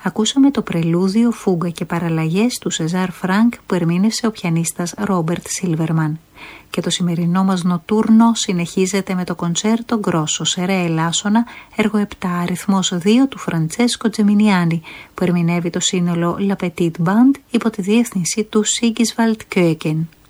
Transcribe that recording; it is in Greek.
Ακούσαμε το πρελούδιο, φούγκα και παραλλαγές του Σεζάρ Φρανκ που ερμήνευσε ο πιανίστας Ρόμπερτ Σίλβερμαν. Και το σημερινό μας νοτούρνο συνεχίζεται με το κοντσέρτο γκρόσο σε ρε ελάσσονα, έργο 7 αριθμός 2 του Φραντσέσκο Τζεμινιάνι, που ερμηνεύει το σύνολο La Petite Bande υπό τη διεύθυνση του Sigiswald Köken.